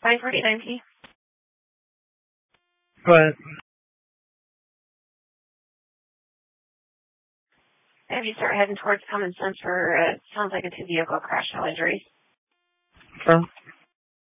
549P. Go ahead. If you start heading towards Common Sense for, sounds like a two-vehicle crash, no injuries. Okay.